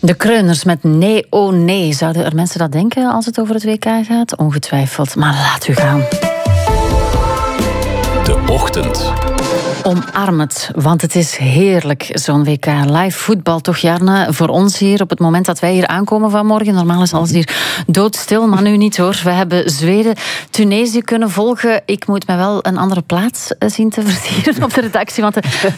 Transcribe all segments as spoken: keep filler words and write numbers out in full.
De Kreuners met nee, oh nee. Zouden er mensen dat denken als het over het W K gaat? Ongetwijfeld, maar laat u gaan. De Ochtend. Omarm het, want het is heerlijk, zo'n W K. Live voetbal toch, Jarne? Voor ons hier, op het moment dat wij hier aankomen vanmorgen. Normaal is alles hier doodstil, maar nu niet hoor. We hebben Zweden, Tunesië kunnen volgen. Ik moet me wel een andere plaats zien te versieren op de redactie, want de,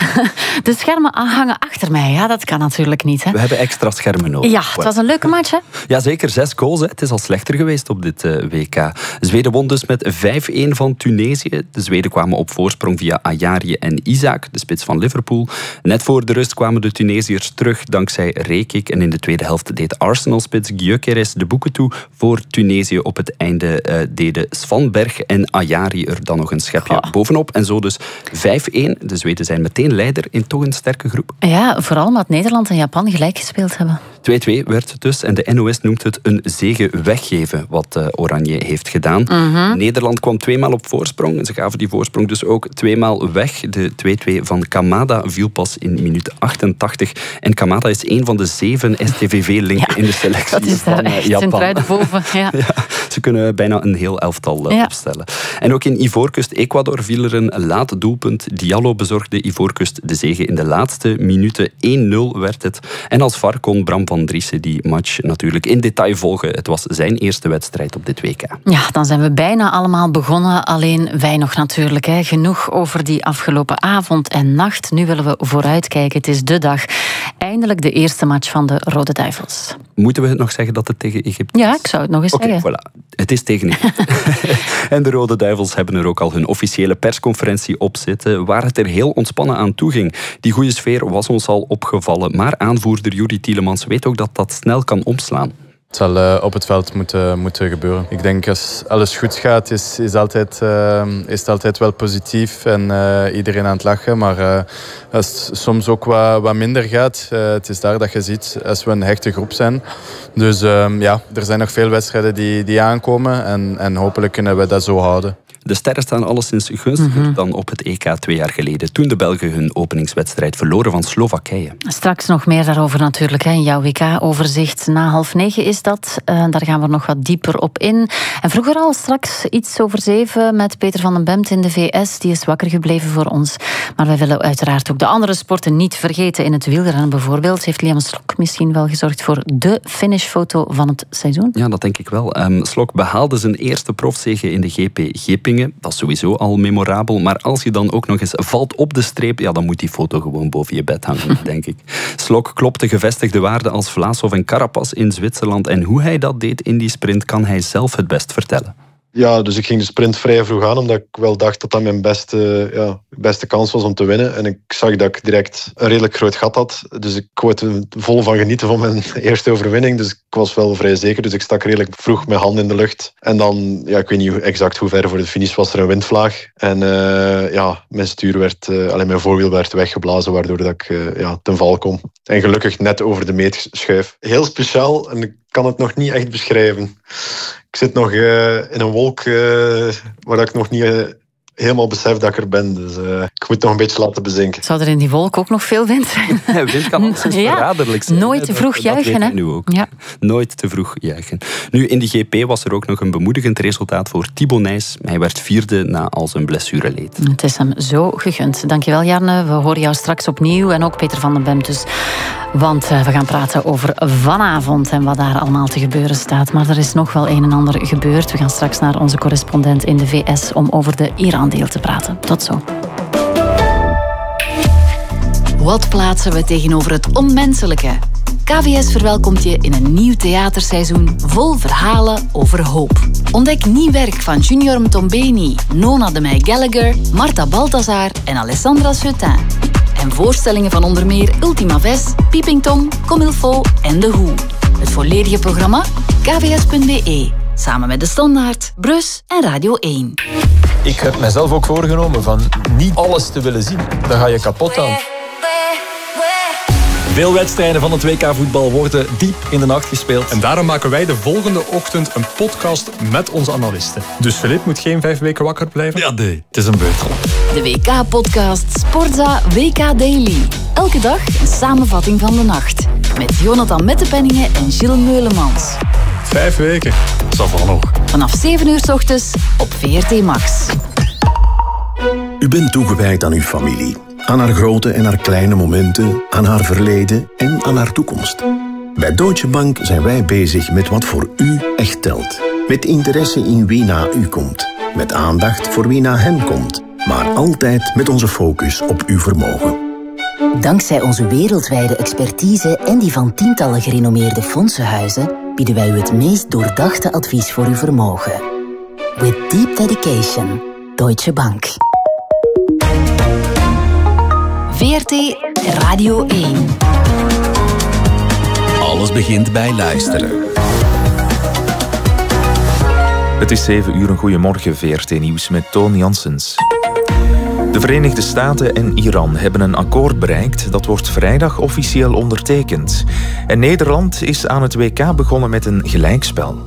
de schermen hangen achter mij. Ja, dat kan natuurlijk niet. Hè? We hebben extra schermen nodig. Ja, het was een leuke match, hè? Ja, zeker. Zes goals. Hè. Het is al slechter geweest op dit uh, W K. Zweden won dus met vijf-een van Tunesië. De Zweden kwamen op voorsprong via Ayari en Isaac, de spits van Liverpool. Net voor de rust kwamen de Tunesiërs terug dankzij Rekik. En in de tweede helft deed Arsenal-spits Gyökeres de boeken toe. Voor Tunesië op het einde uh, deden Svanberg en Ayari er dan nog een schepje oh. bovenop. En zo dus vijf-een. De Zweden zijn meteen leider in toch een sterke groep. Ja, vooral omdat Nederland en Japan gelijk gespeeld hebben. twee-twee werd het dus. En de N O S noemt het een zege weggeven wat uh, Oranje heeft gedaan. Mm-hmm. Nederland kwam tweemaal op voorsprong. En ze gaven die voorsprong dus ook tweemaal weg. De twee-twee van Kamada viel pas in minuut achtentachtig. En Kamada is een van de zeven S T V V-linken ja, in de selectie dat is van echt Japan. Boven, ja. Ja, ze kunnen bijna een heel elftal uh, ja. opstellen. En ook in Ivoorkust-Ecuador viel er een laat doelpunt. Diallo bezorgde Ivoorkust de zege in de laatste minuten. één-nul werd het. En als V A R kon Bram van Driessen die match natuurlijk in detail volgen. Het was zijn eerste wedstrijd op dit W K. Ja, dan zijn we bijna allemaal begonnen. Alleen wij nog natuurlijk. Hè. Genoeg over die afgelopen avond en nacht. Nu willen we vooruitkijken. Het is de dag. Eindelijk de eerste match van de Rode Duivels. Moeten we het nog zeggen dat het tegen Egypte is? Ja, ik zou het nog eens okay, zeggen. Voilà. Het is tegen Egypte. En de Rode Duivels hebben er ook al hun officiële persconferentie op zitten, waar het er heel ontspannen aan toe ging. Die goede sfeer was ons al opgevallen, maar aanvoerder Juri Tielemans weet ook dat dat snel kan omslaan. Het zal uh, op het veld moeten, moeten gebeuren. Ik denk als alles goed gaat, is, is, altijd, uh, is het altijd wel positief en uh, iedereen aan het lachen. Maar uh, als het soms ook wat, wat minder gaat, uh, het is daar dat je ziet als we een hechte groep zijn. Dus uh, ja, er zijn nog veel wedstrijden die, die aankomen en, en hopelijk kunnen we dat zo houden. De sterren staan alleszins gunstiger mm-hmm. dan op het E K twee jaar geleden, toen de Belgen hun openingswedstrijd verloren van Slowakije. Straks nog meer daarover natuurlijk, hè, in jouw W K-overzicht. Na half negen is dat. Uh, daar gaan we nog wat dieper op in. En vroeger al straks iets over zeven met Peter van den Bemt in de V S. Die is wakker gebleven voor ons. Maar wij willen uiteraard ook de andere sporten niet vergeten. In het wielrennen bijvoorbeeld heeft Liam Slok misschien wel gezorgd voor de finishfoto van het seizoen. Ja, dat denk ik wel. Um, Slok behaalde zijn eerste profzege in de G P Gippingen. Dat is sowieso al memorabel. Maar als je dan ook nog eens valt op de streep, ja, dan moet die foto gewoon boven je bed hangen, denk ik. Slok klopte gevestigde waarden als Vlasov en Carapaz in Zwitserland. En hoe hij dat deed in die sprint, kan hij zelf het best vertellen. Ja, dus ik ging de sprint vrij vroeg aan, omdat ik wel dacht dat dat mijn beste, ja, beste kans was om te winnen. En ik zag dat ik direct een redelijk groot gat had. Dus ik wou er vol van genieten van mijn eerste overwinning. Dus ik was wel vrij zeker. Dus ik stak redelijk vroeg mijn hand in de lucht. En dan, ja, ik weet niet exact hoe ver voor de finish, was er een windvlaag. En uh, ja, mijn stuur werd, uh, alleen mijn voorwiel werd weggeblazen, waardoor dat ik uh, ja, ten val kom. En gelukkig net over de meet schuif. Heel speciaal, en ik kan het nog niet echt beschrijven. Ik zit nog uh, in een wolk uh, waar ik nog niet uh, helemaal besef dat ik er ben. Dus uh, ik moet nog een beetje laten bezinken. Zou er in die wolk ook nog veel wind zijn? Ja, wind kan alleszins ja. verraderlijk zijn. Nooit te vroeg dat, juichen, dat hè? Nu ook. Ja. Nooit te vroeg juichen. Nu, in de G P was er ook nog een bemoedigend resultaat voor Thibaut Nys. Hij werd vierde na al zijn blessure leed. Het is hem zo gegund. Dankjewel, Jarne. We horen jou straks opnieuw. En ook Peter van den Bemt dus. Want uh, we gaan praten over vanavond en wat daar allemaal te gebeuren staat. Maar er is nog wel een en ander gebeurd. We gaan straks naar onze correspondent in de V S om over de Iran-deal te praten. Tot zo. Wat plaatsen we tegenover het onmenselijke? K V S verwelkomt je in een nieuw theaterseizoen vol verhalen over hoop. Ontdek nieuw werk van Junior Mtombeni, Nona de Meij Gallagher, Marta Balthazar en Alessandra Seutin. En voorstellingen van onder meer Ultima Ves, Peeping Tom, Comme il faut en The Who. Het volledige programma k v s punt b e. Samen met De Standaard, Brus en Radio één. Ik heb mezelf ook voorgenomen van niet alles te willen zien. Daar ga je kapot aan. Veel wedstrijden van het W K-voetbal worden diep in de nacht gespeeld. En daarom maken wij de volgende ochtend een podcast met onze analisten. Dus Filip moet geen vijf weken wakker blijven? Ja, nee, het is een beurtje. De W K-podcast Sportza W K Daily. Elke dag een samenvatting van de nacht. met Jonathan Mettepenningen en Gilles Meulemans. Vijf weken. Dat zal nog. Vanaf zeven uur 's ochtends op V R T Max. U bent toegewijd aan uw familie. Aan haar grote en haar kleine momenten, aan haar verleden en aan haar toekomst. Bij Deutsche Bank zijn wij bezig met wat voor u echt telt. Met interesse in wie na u komt. Met aandacht voor wie na hen komt. Maar altijd met onze focus op uw vermogen. Dankzij onze wereldwijde expertise en die van tientallen gerenommeerde fondsenhuizen bieden wij u het meest doordachte advies voor uw vermogen. With deep dedication, Deutsche Bank. V R T Radio één. Alles begint bij luisteren. Het is zeven uur, een goeiemorgen, V R T Nieuws met Toon Janssens. De Verenigde Staten en Iran hebben een akkoord bereikt. Dat wordt vrijdag officieel ondertekend. En Nederland is aan het W K begonnen met een gelijkspel.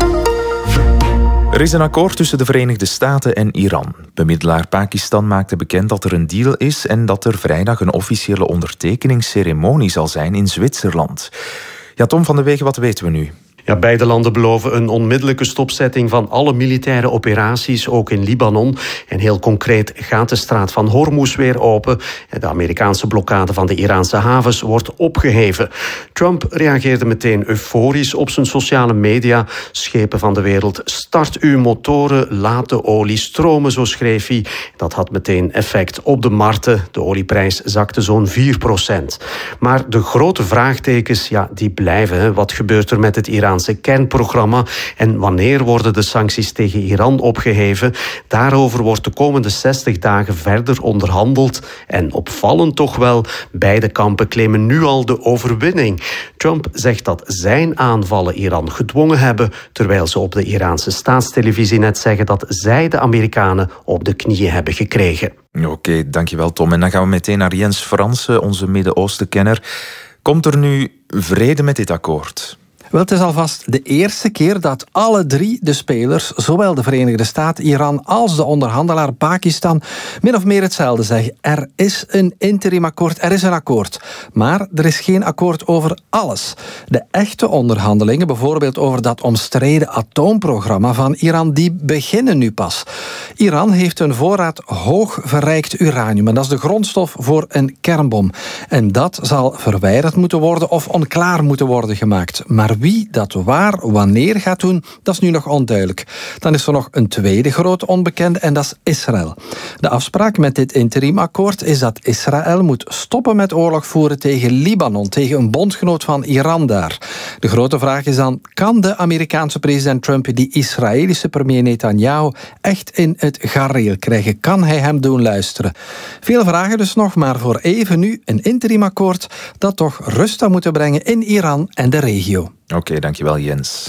Er is een akkoord tussen de Verenigde Staten en Iran. Bemiddelaar Pakistan maakte bekend dat er een deal is en dat er vrijdag een officiële ondertekeningsceremonie zal zijn in Zwitserland. Ja, Tom van de Wegen, wat weten we nu? Ja, beide landen beloven een onmiddellijke stopzetting van alle militaire operaties, ook in Libanon. En heel concreet gaat de straat van Hormuz weer open. En de Amerikaanse blokkade van de Iraanse havens wordt opgeheven. Trump reageerde meteen euforisch op zijn sociale media. Schepen van de wereld, start uw motoren, laat de olie stromen, zo schreef hij. Dat had meteen effect op de markten. De olieprijs zakte zo'n vier procent. Maar de grote vraagtekens, ja, die blijven. Hè. Wat gebeurt er met het Iraanse kernprogramma en wanneer worden de sancties tegen Iran opgeheven? Daarover wordt de komende zestig dagen verder onderhandeld. En opvallend toch wel, beide kampen claimen nu al de overwinning. Trump zegt dat zijn aanvallen Iran gedwongen hebben, terwijl ze op de Iraanse staatstelevisie net zeggen dat zij de Amerikanen op de knieën hebben gekregen. Oké, okay, dankjewel Tom. En dan gaan we meteen naar Jens Fransen, onze Midden-Oosten-kenner. Komt er nu vrede met dit akkoord? Wel, het is alvast de eerste keer dat alle drie de spelers, zowel de Verenigde Staten, Iran als de onderhandelaar Pakistan, min of meer hetzelfde zeggen. Er is een interimakkoord, er is een akkoord. Maar er is geen akkoord over alles. De echte onderhandelingen, bijvoorbeeld over dat omstreden atoomprogramma van Iran, die beginnen nu pas. Iran heeft een voorraad hoog verrijkt uranium. En dat is de grondstof voor een kernbom. En dat zal verwijderd moeten worden of onklaar moeten worden gemaakt. Maar wie dat waar, wanneer gaat doen, dat is nu nog onduidelijk. Dan is er nog een tweede grote onbekende en dat is Israël. De afspraak met dit interimakkoord is dat Israël moet stoppen met oorlog voeren tegen Libanon, tegen een bondgenoot van Iran daar. De grote vraag is dan, kan de Amerikaanse president Trump die Israëlische premier Netanyahu echt in het gareel krijgen? Kan hij hem doen luisteren? Veel vragen dus nog, maar voor even nu een interimakkoord dat toch rust zou moeten brengen in Iran en de regio. Oké, okay, dankjewel Jens.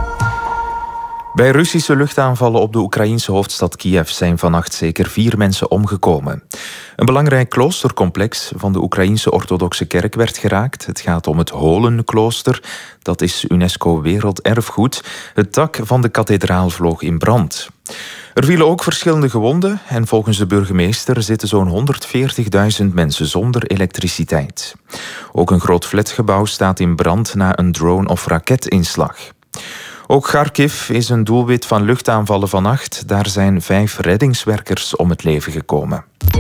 Bij Russische luchtaanvallen op de Oekraïense hoofdstad Kiev zijn vannacht zeker vier mensen omgekomen. Een belangrijk kloostercomplex van de Oekraïense orthodoxe kerk werd geraakt. Het gaat om het Holenklooster, dat is UNESCO Werelderfgoed. Het dak van de kathedraal vloog in brand. Er vielen ook verschillende gewonden en volgens de burgemeester zitten zo'n honderdveertigduizend mensen zonder elektriciteit. Ook een groot flatgebouw staat in brand na een drone- of raketinslag. Ook Kharkiv is een doelwit van luchtaanvallen vannacht. Daar zijn vijf reddingswerkers om het leven gekomen.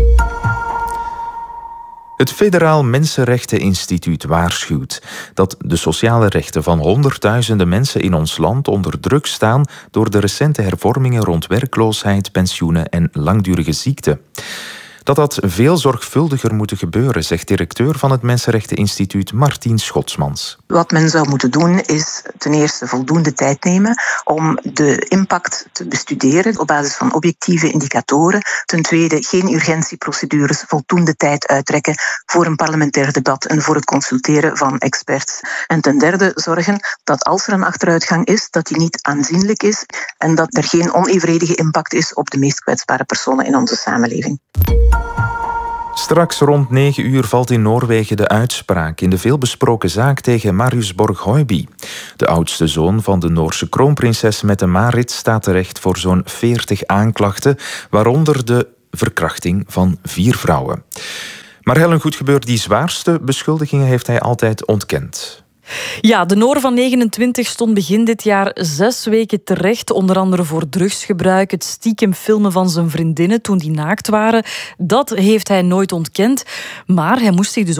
Het Federaal Mensenrechteninstituut waarschuwt dat de sociale rechten van honderdduizenden mensen in ons land onder druk staan door de recente hervormingen rond werkloosheid, pensioenen en langdurige ziekte. Dat dat veel zorgvuldiger moet gebeuren, zegt directeur van het Mensenrechteninstituut Martien Schotsmans. Wat men zou moeten doen is ten eerste voldoende tijd nemen om de impact te bestuderen op basis van objectieve indicatoren. Ten tweede geen urgentieprocedures, voldoende tijd uittrekken voor een parlementair debat en voor het consulteren van experts. En ten derde zorgen dat als er een achteruitgang is, dat die niet aanzienlijk is en dat er geen onevenredige impact is op de meest kwetsbare personen in onze samenleving. Straks rond negen uur valt in Noorwegen de uitspraak in de veelbesproken zaak tegen Marius Borg Høiby. De oudste zoon van de Noorse kroonprinses Mette-Marit staat terecht voor zo'n veertig aanklachten, waaronder de verkrachting van vier vrouwen. Maar Helen Goedgebeurt, die zwaarste beschuldigingen heeft hij altijd ontkend. Ja, de Noor van negenentwintig stond begin dit jaar zes weken terecht. Onder andere voor drugsgebruik, het stiekem filmen van zijn vriendinnen toen die naakt waren. Dat heeft hij nooit ontkend. Maar hij moest zich dus